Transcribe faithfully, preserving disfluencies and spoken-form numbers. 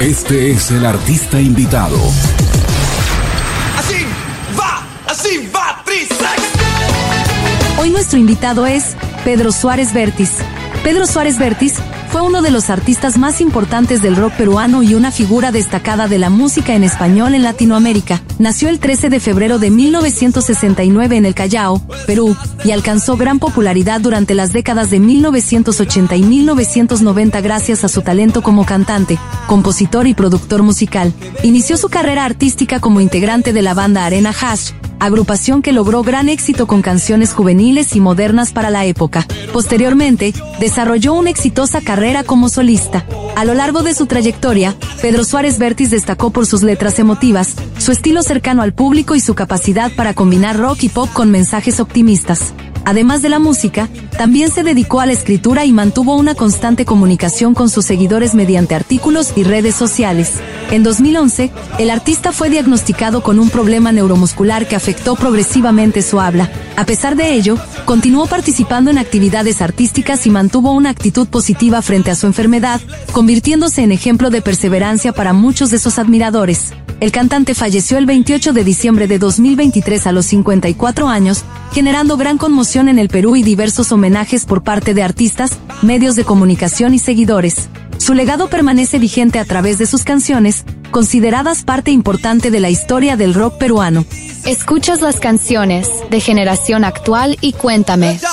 Este es el artista invitado. Así va, así va, Trisex. Hoy nuestro invitado es Pedro Suárez Vértiz. Pedro Suárez Vértiz fue uno de los artistas más importantes del rock peruano y una figura destacada de la música en español en Latinoamérica. Nació el trece de febrero de mil novecientos sesenta y nueve en el Callao, Perú, y alcanzó gran popularidad durante las décadas de mil novecientos ochenta y mil novecientos noventa gracias a su talento como cantante, compositor y productor musical. Inició su carrera artística como integrante de la banda Arena Hash, agrupación que logró gran éxito con canciones juveniles y modernas para la época. Posteriormente, desarrolló una exitosa carrera como solista. A lo largo de su trayectoria, Pedro Suárez Vértiz destacó por sus letras emotivas, su estilo cercano al público y su capacidad para combinar rock y pop con mensajes optimistas. Además de la música, también se dedicó a la escritura y mantuvo una constante comunicación con sus seguidores mediante artículos y redes sociales. En dos mil once, el artista fue diagnosticado con un problema neuromuscular que afectó progresivamente su habla. A pesar de ello, continuó participando en actividades artísticas y mantuvo una actitud positiva frente a su enfermedad, convirtiéndose en ejemplo de perseverancia para muchos de sus admiradores. El cantante falleció el veintiocho de diciembre de dos mil veintitrés a los cincuenta y cuatro años, generando gran conmoción en el Perú y diversos homenajes por parte de artistas, medios de comunicación y seguidores. Su legado permanece vigente a través de sus canciones, consideradas parte importante de la historia del rock peruano. Escuchas las canciones de Generación Actual y Cuéntame